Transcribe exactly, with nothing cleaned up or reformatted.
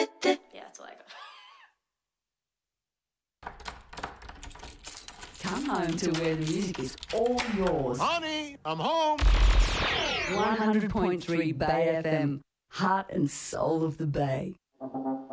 that's all I got. Come home to where the music is all yours. Honey, I'm home. one hundred point three Bay F M, heart and soul of the Bay.